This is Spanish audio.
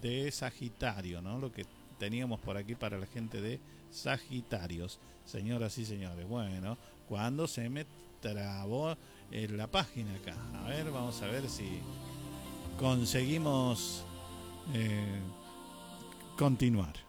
de Sagitario, ¿no? Lo que teníamos por aquí para la gente de Sagitarios, señoras y señores. Bueno, cuando se me trabó la página acá. A ver, vamos a ver si conseguimos continuar.